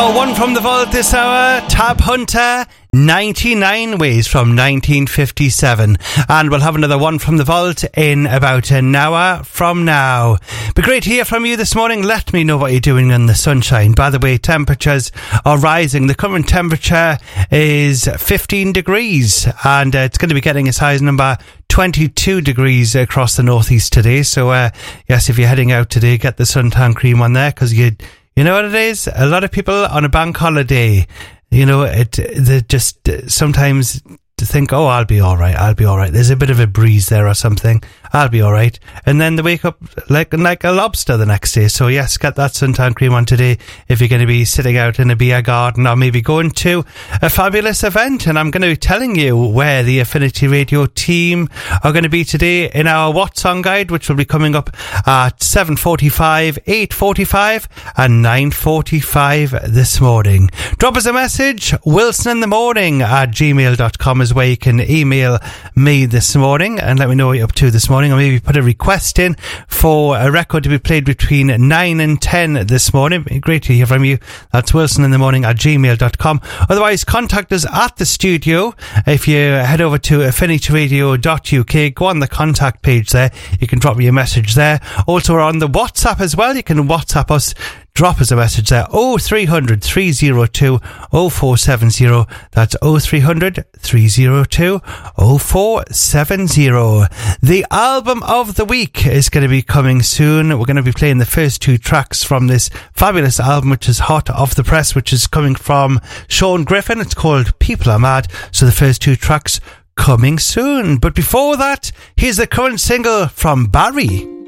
Our one from the vault this hour, Tab Hunter, 99 Ways from 1957. And we'll have another one from the vault in about an hour from now. But great to hear from you this morning. Let me know what you're doing in the sunshine. By the way, temperatures are rising. The current temperature is 15 degrees and it's going to be getting as high as number 22 degrees across the northeast today. So, yes, if you're heading out today, get the suntan cream on there because you know what it is? A lot of people on a bank holiday, you know, they just sometimes think, oh, I'll be all right. There's a bit of a breeze there or something. I'll be all right. And then they wake up like a lobster the next day. So yes, get that suntan cream on today if you're going to be sitting out in a beer garden or maybe going to a fabulous event. And I'm going to be telling you where the Affinity Radio team are going to be today in our What Song Guide, which will be coming up at 7:45, 8:45 and 9:45 this morning. Drop us a message, wilsoninthemorning@gmail.com is where you can email me this morning and let me know what you're up to this morning, or maybe put a request in for a record to be played between 9 and 10 this morning. Great to hear from you. That's wilsoninthemorning@gmail.com. Otherwise, contact us at the studio. If you head over to affinityradio.uk, go on the contact page there. You can drop me a message there. Also, we're on the WhatsApp as well. You can WhatsApp us. Drop us a message there, 0300 302 0470. That's 0300 302 0470. The album of the week is going to be coming soon. We're going to be playing the first two tracks from this fabulous album, which is hot off the press, which is coming from Sean Griffin. It's called People Are Mad. So the first two tracks coming soon. But before that, here's the current single from Barry.